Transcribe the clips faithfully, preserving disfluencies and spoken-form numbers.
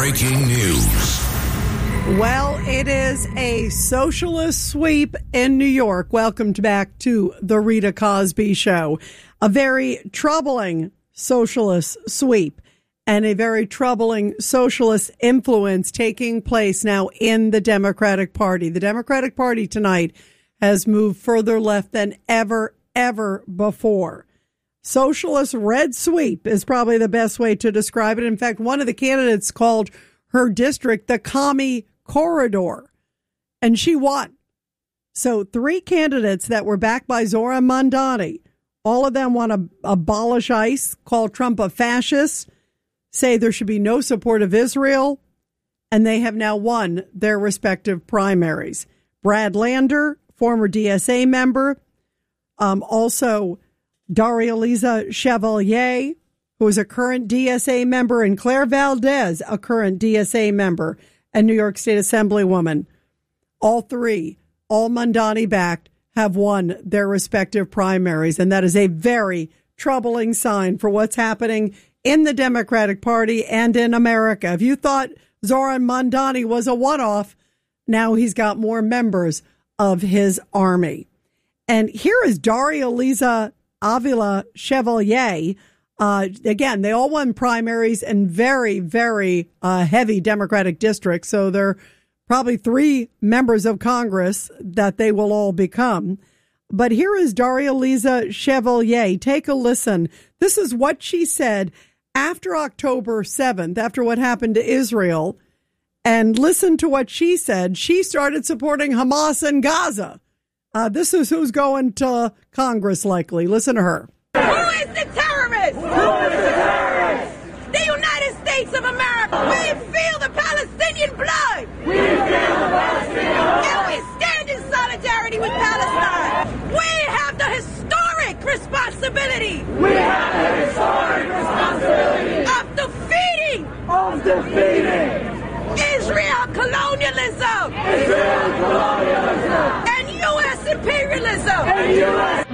Breaking news. Well, it is a socialist sweep in New York. Welcome back to the Rita Cosby Show. A very troubling socialist sweep and a very troubling socialist influence taking place now in the Democratic Party. The Democratic Party tonight has moved further left than ever, ever before. Socialist red sweep is probably the best way to describe it. In fact, one of the candidates called her district the Commie Corridor, and she won. So three candidates that were backed by Zohran Mamdani, all of them want to abolish ICE, call Trump a fascist, say there should be no support of Israel, and they have now won their respective primaries. Brad Lander, former D S A member, um, also Darya-Liza Chevalier, who is a current D S A member, and Claire Valdez, a current D S A member and New York State Assemblywoman. All three, all Mamdani backed, have won their respective primaries. And that is a very troubling sign for what's happening in the Democratic Party and in America. If you thought Zohran Mamdani was a one-off, now he's got more members of his army. And here is Darya-Liza Avila Chevalier. Uh, again, they all won primaries in very, very uh, heavy Democratic districts. So they're probably three members of Congress that they will all become. But here is Darya-Liza Chevalier. Take a listen. This is what she said after October seventh, after what happened to Israel. And listen to what she said. She started supporting Hamas in Gaza. Uh, this is who's going to Congress likely. Listen to her. Who is the terrorist? Who is the terrorist? The United States of America. We feel the Palestinian blood. We feel the Palestinian blood. And we stand in solidarity with Palestine. We have the historic responsibility. We have the historic responsibility of defeating. Of defeating. Israel colonialism. Israel colonialism. And U S imperialism. And U S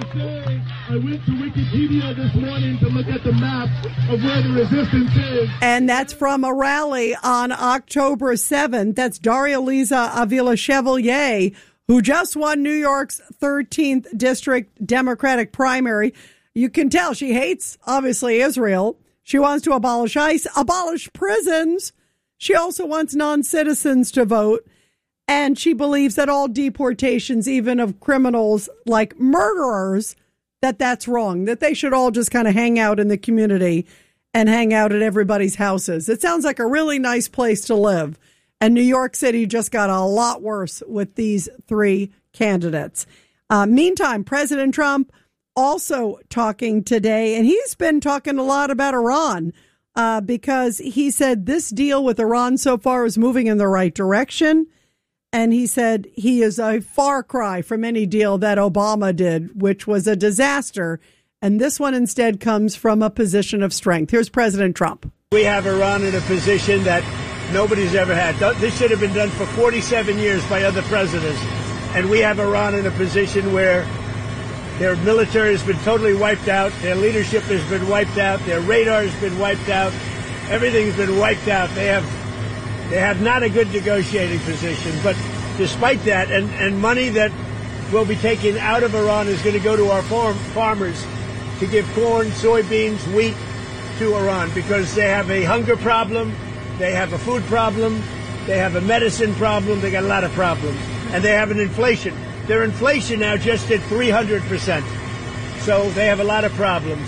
I went to Wikipedia this morning to look at the map of where the resistance is. And that's from a rally on October seventh. That's Darya-Liza Avila Chevalier, who just won New York's thirteenth District Democratic primary. You can tell she hates, obviously, Israel. She wants to abolish ICE, abolish prisons. She also wants non-citizens to vote. And she believes that all deportations, even of criminals like murderers, that that's wrong, that they should all just kind of hang out in the community and hang out at everybody's houses. It sounds like a really nice place to live. And New York City just got a lot worse with these three candidates. Uh, meantime, President Trump also talking today, and he's been talking a lot about Iran uh, because he said this deal with Iran so far is moving in the right direction. And he said he is a far cry from any deal that Obama did, which was a disaster. And this one instead comes from a position of strength. Here's President Trump. We have Iran in a position that nobody's ever had. This should have been done for forty-seven years by other presidents. And we have Iran in a position where their military has been totally wiped out. Their leadership has been wiped out. Their radar has been wiped out. Everything's been wiped out. They have They have not a good negotiating position. But despite that, and, and money that will be taken out of Iran is going to go to our farm, farmers to give corn, soybeans, wheat to Iran because they have a hunger problem, they have a food problem, they have a medicine problem, they got a lot of problems. And they have an inflation. Their inflation now just hit three hundred percent. So they have a lot of problems.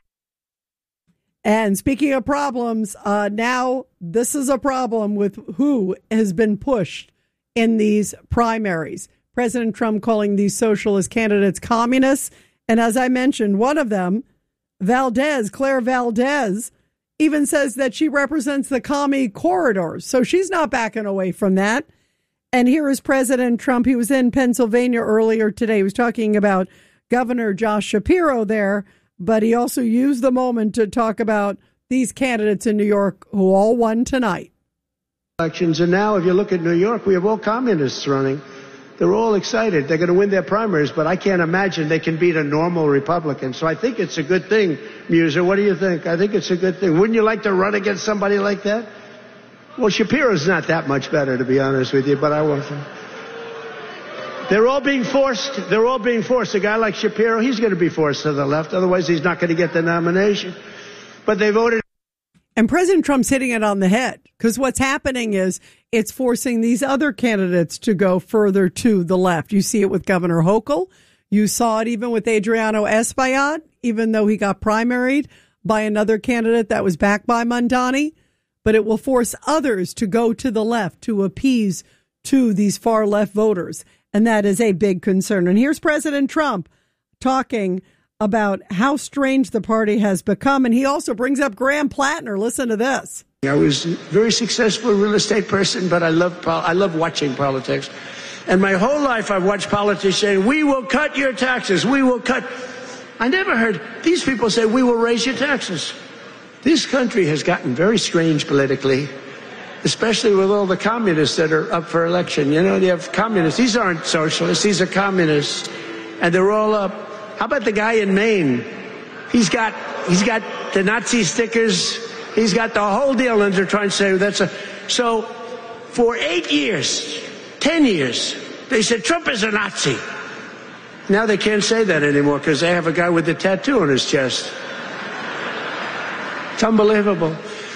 And speaking of problems, uh, now this is a problem with who has been pushed in these primaries. President Trump calling these socialist candidates communists. And as I mentioned, one of them, Valdez, Claire Valdez, even says that she represents the commie corridors. So she's not backing away from that. And here is President Trump. He was in Pennsylvania earlier today. He was talking about Governor Josh Shapiro there. But he also used the moment to talk about these candidates in New York who all won tonight. Elections, and now if you look at New York, we have all communists running. They're all excited. They're going to win their primaries, but I can't imagine they can beat a normal Republican. So I think it's a good thing, Musa. What do you think? I think it's a good thing. Wouldn't you like to run against somebody like that? Well, Shapiro's not that much better, to be honest with you, but I want them. They're all being forced. They're all being forced. A guy like Shapiro, he's going to be forced to the left. Otherwise, he's not going to get the nomination. But they voted. And President Trump's hitting it on the head, because what's happening is it's forcing these other candidates to go further to the left. You see it with Governor Hochul. You saw it even with Adriano Espaillat, even though he got primaried by another candidate that was backed by Mamdani. But it will force others to go to the left to appease to these far left voters. And that is a big concern. And here's President Trump talking about how strange the party has become. And he also brings up Graham Plattner. Listen to this. I was a very successful real estate person, but I love pol- I love watching politics. And my whole life I've watched politicians say, we will cut your taxes. We will cut. I never heard these people say, we will raise your taxes. This country has gotten very strange politically, especially with all the communists that are up for election. You know, you have communists. These aren't socialists. These are communists. And they're all up. How about the guy in Maine? He's got he's got the Nazi stickers. He's got the whole deal. And they're trying to say that's a. So for eight years, ten years, they said Trump is a Nazi. Now they can't say that anymore because they have a guy with a tattoo on his chest. It's unbelievable.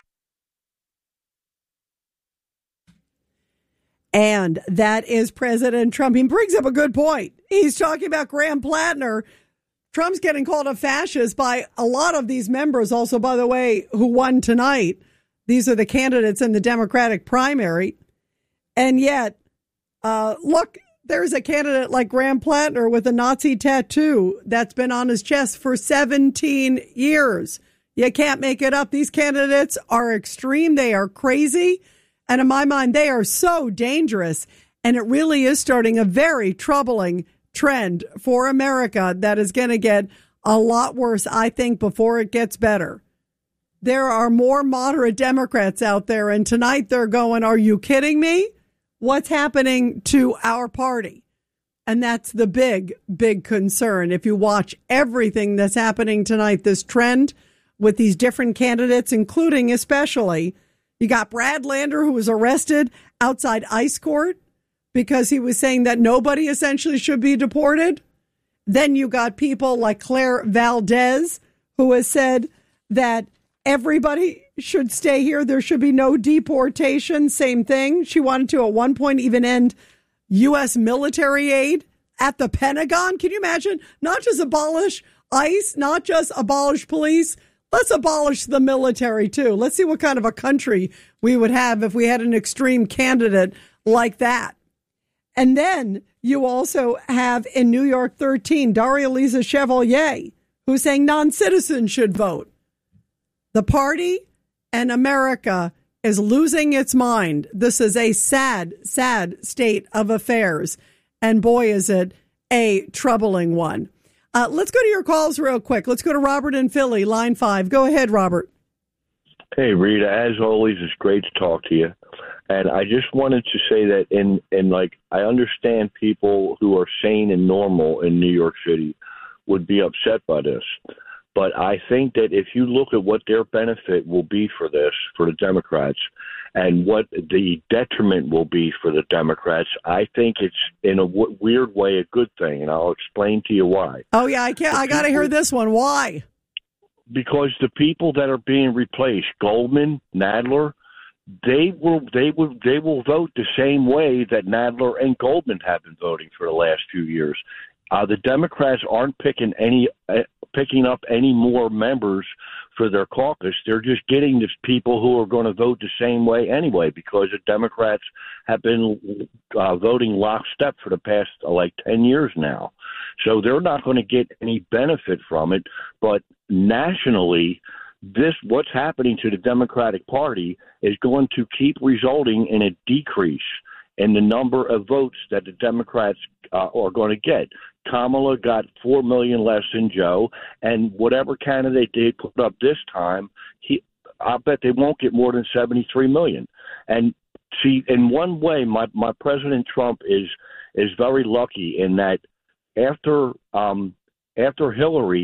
And that is President Trump. He brings up a good point. He's talking about Graham Plattner. Trump's getting called a fascist by a lot of these members. Also, by the way, who won tonight. These are the candidates in the Democratic primary. And yet, uh, look, there's a candidate like Graham Plattner with a Nazi tattoo that's been on his chest for seventeen years. You can't make it up. These candidates are extreme. They are crazy. And in my mind, they are so dangerous. And it really is starting a very troubling trend for America that is going to get a lot worse, I think, before it gets better. There are more moderate Democrats out there. And tonight they're going, are you kidding me? What's happening to our party? And that's the big, big concern. If you watch everything that's happening tonight, this trend with these different candidates, including especially, you got Brad Lander, who was arrested outside ICE court because he was saying that nobody essentially should be deported. Then you got people like Claire Valdez, who has said that everybody should stay here. There should be no deportation. Same thing. She wanted to, at one point, even end U S military aid at the Pentagon. Can you imagine? Not just abolish ICE, not just abolish police. Let's abolish the military, too. Let's see what kind of a country we would have if we had an extreme candidate like that. And then you also have in New York thirteen, Daria Lisa Chevalier, who's saying non-citizens should vote. The party and America is losing its mind. This is a sad, sad state of affairs. And boy, is it a troubling one. Uh, let's go to your calls real quick. Let's go to Robert in Philly, line five. Go ahead, Robert. Hey, Rita, as always, it's great to talk to you. And I just wanted to say that in, in like, I understand people who are sane and normal in New York City would be upset by this. But I think that if you look at what their benefit will be for this, for the Democrats, and what the detriment will be for the Democrats, I think it's in a w- weird way a good thing, and I'll explain to you why. Oh yeah, I can't. I got to hear this one. Why? Because the people that are being replaced, Goldman, Nadler, they will they will they will vote the same way that Nadler and Goldman have been voting for the last few years. Uh, the Democrats aren't picking any uh, picking up any more members for their caucus. They're just getting the people who are going to vote the same way anyway, because the Democrats have been uh, voting lockstep for the past uh, like ten years now. So they're not going to get any benefit from it. But nationally, this what's happening to the Democratic Party is going to keep resulting in a decrease in the number of votes that the Democrats uh, are going to get. Kamala got four million less than Joe, and whatever candidate they put up this time, he, I bet they won't get more than seventy-three million. And see, in one way, my, my President Trump is is very lucky in that after um, after Hillary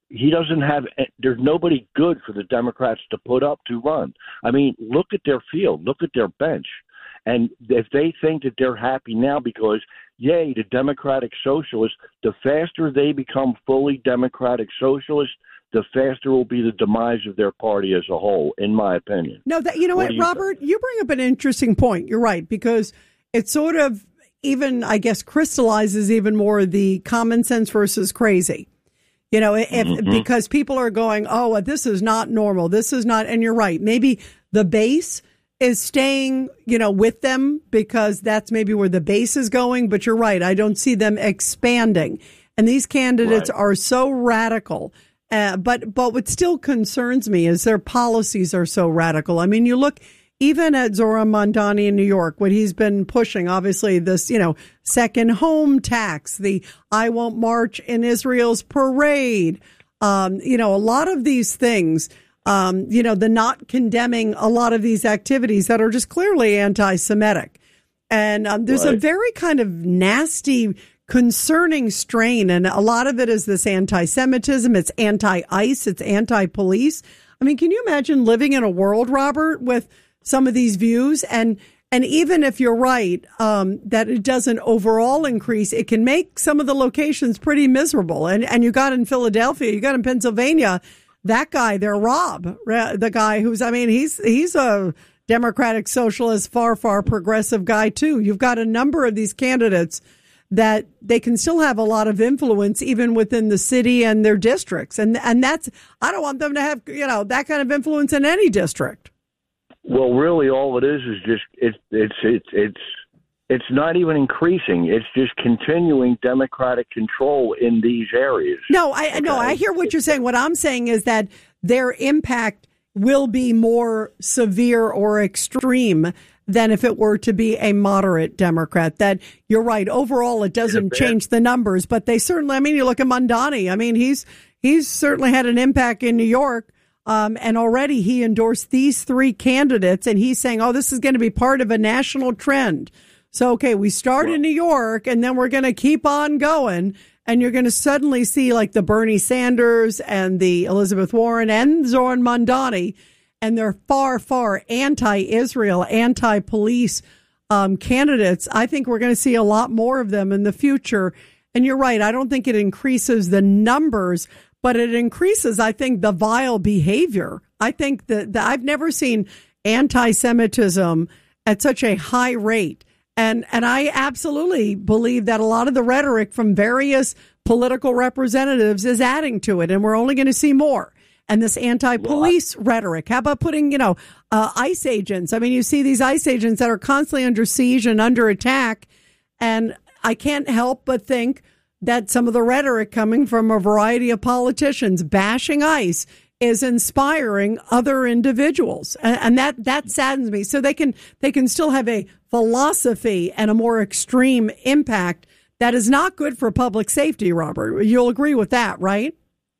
he doesn't have – there's nobody good for the Democrats to put up to run. I mean, look at their field. Look at their bench. And if they think that they're happy now because, yay, the Democratic Socialists, the faster they become fully Democratic Socialists, the faster will be the demise of their party as a whole, in my opinion. No, that you know what, what you Robert, think? You bring up an interesting point. You're right, because it sort of even, I guess, crystallizes even more the common sense versus crazy. You know, if mm-hmm. because people are going, oh, this is not normal. This is not. And you're right. Maybe the base is staying, you know, with them because that's maybe where the base is going. But you're right. I don't see them expanding. And these candidates right. are so radical. Uh, but but what still concerns me is their policies are so radical. I mean, you look even at Zohran Mamdani in New York, what he's been pushing, obviously this, you know, second home tax, the I won't march in Israel's parade, um, you know, a lot of these things, um, you know, the not condemning a lot of these activities that are just clearly anti-Semitic. And um, there's right. a very kind of nasty concerning strain, and a lot of it is this anti-Semitism. It's anti-ICE. It's anti-police. I mean, can you imagine living in a world, Robert, with some of these views? And and even if you're right um, that it doesn't overall increase, it can make some of the locations pretty miserable. And and you got in Philadelphia, you got in Pennsylvania, that guy there, Rob, the guy who's, I mean, he's he's a Democratic Socialist, far, far progressive guy, too. You've got a number of these candidates that they can still have a lot of influence even within the city and their districts. And and that's, I don't want them to have, you know, that kind of influence in any district. Well, really all it is is just, it's, it's, it's, it's, it's not even increasing. It's just continuing Democratic control in these areas. No, I okay? no, I hear what you're saying. What I'm saying is that their impact will be more severe or extreme than if it were to be a moderate Democrat. That you're right. Overall, it doesn't change the numbers, but they certainly, I mean, you look at Mamdani. I mean, he's he's certainly had an impact in New York. Um, and already he endorsed these three candidates, and he's saying, oh, this is going to be part of a national trend. So, OK, we start well, in New York and then we're going to keep on going. And you're going to suddenly see like the Bernie Sanders and the Elizabeth Warren and Zohran Mamdani. And they're far, far anti-Israel, anti-police um, candidates. I think we're going to see a lot more of them in the future. And you're right. I don't think it increases the numbers, but it increases, I think, the vile behavior. I think that, that I've never seen anti-Semitism at such a high rate. And and I absolutely believe that a lot of the rhetoric from various political representatives is adding to it. And we're only going to see more. And this anti-police well, rhetoric. How about putting, you know, uh, ICE agents? I mean, you see these ICE agents that are constantly under siege and under attack. And I can't help but think that some of the rhetoric coming from a variety of politicians bashing ICE is inspiring other individuals. And, and that, that saddens me. So they can they can still have a philosophy and a more extreme impact that is not good for public safety, Robert. You'll agree with that, right?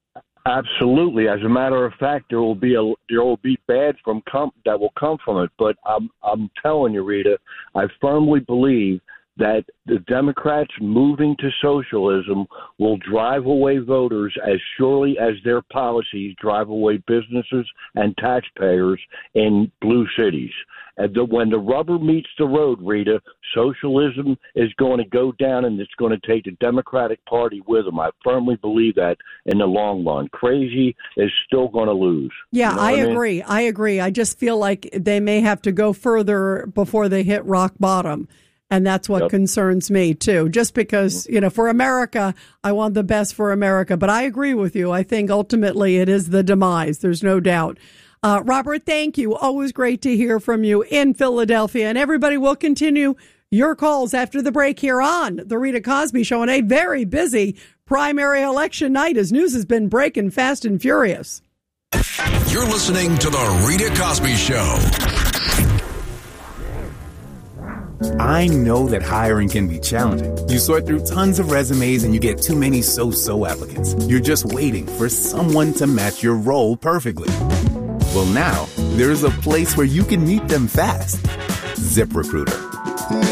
Absolutely. As a matter of fact, there will be a there will be bad from com- that will come from it. But I'm I'm telling you, Rita, I firmly believe that the Democrats moving to socialism will drive away voters as surely as their policies drive away businesses and taxpayers in blue cities. And the, when the rubber meets the road, Rita, socialism is going to go down, and it's going to take the Democratic Party with them. I firmly believe that in the long run. Crazy is still going to lose. Yeah, you know I I agree. Mean? I agree. I just feel like they may have to go further before they hit rock bottom. And that's what yep. concerns me, too, just because, you know, for America, I want the best for America. But I agree with you. I think ultimately it is the demise. There's no doubt. Uh, Robert, thank you. Always great to hear from you in Philadelphia. And everybody will continue your calls after the break here on The Rita Cosby Show on a very busy primary election night as news has been breaking fast and furious. You're listening to The Rita Cosby Show. I know that hiring can be challenging. You sort through tons of resumes and you get too many so-so applicants. You're just waiting for someone to match your role perfectly. Well, now there's a place where you can meet them fast. ZipRecruiter.